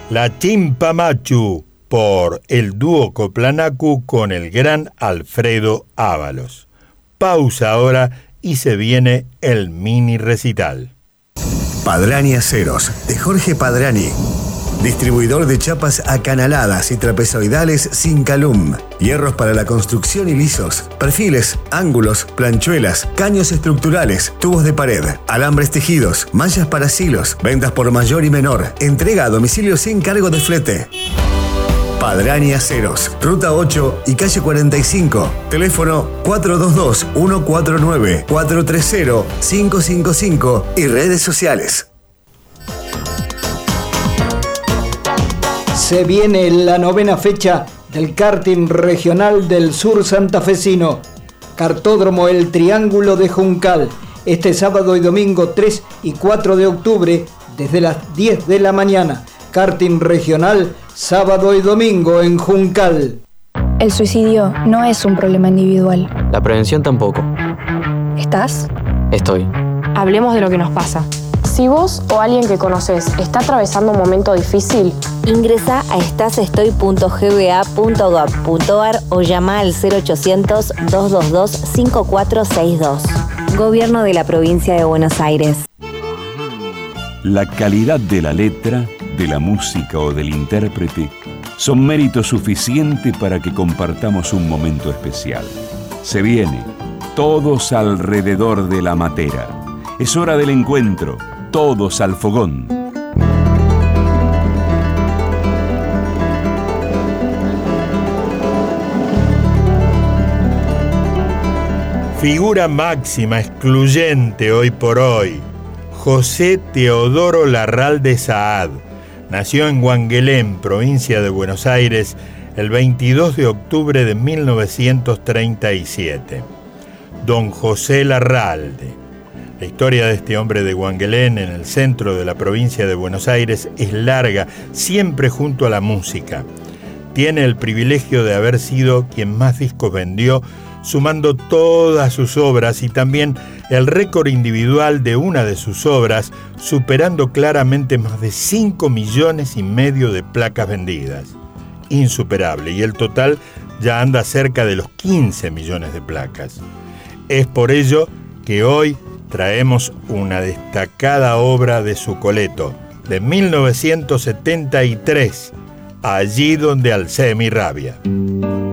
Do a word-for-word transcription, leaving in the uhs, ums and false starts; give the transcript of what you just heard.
La Chimpa Machu, por el dúo Coplanacu con el gran Alfredo Ábalos. Pausa ahora y se viene el mini recital. Padrani Aceros, de Jorge Padrani. Distribuidor de chapas acanaladas y trapezoidales sin calum. Hierros para la construcción y lisos. Perfiles, ángulos, planchuelas, caños estructurales, tubos de pared, alambres tejidos, manchas para silos. Ventas por mayor y menor. Entrega a domicilio sin cargo de flete. Padrani Aceros, Ruta ocho y calle cuarenta y cinco. Teléfono cuatro dos dos, uno cuatro nueve, cuatro tres cero, cinco cinco cinco y redes sociales. Se viene la novena fecha del karting regional del sur santafesino. Kartódromo El Triángulo de Juncal. Este sábado y domingo tres y cuatro de octubre desde las diez de la mañana. Karting regional, sábado y domingo en Juncal. El suicidio no es un problema individual. La prevención tampoco. ¿Estás? Estoy. Hablemos de lo que nos pasa. Si vos o alguien que conoces está atravesando un momento difícil, ingresa a estasestoy punto g b a punto gov punto a r o llama al cero ochocientos, dos dos dos, cinco cuatro seis dos. Gobierno de la Provincia de Buenos Aires. La calidad de la letra, de la música o del intérprete son mérito suficiente para que compartamos un momento especial. Se viene, todos alrededor de la matera. Es hora del encuentro, todos al fogón. Figura máxima, excluyente hoy por hoy, José Teodoro Larralde Saad. Nació en Guanguelén, provincia de Buenos Aires, el veintidós de octubre de mil novecientos treinta y siete. Don José Larralde. La historia de este hombre de Guanguelén, en el centro de la provincia de Buenos Aires, es larga, siempre junto a la música. Tiene el privilegio de haber sido quien más discos vendió, sumando todas sus obras, y también el récord individual de una de sus obras, superando claramente más de cinco millones y medio de placas vendidas. Insuperable, y el total ya anda cerca de los quince millones de placas. Es por ello que hoy traemos una destacada obra de su coleto, de mil novecientos setenta y tres, Allí donde alcé mi rabia.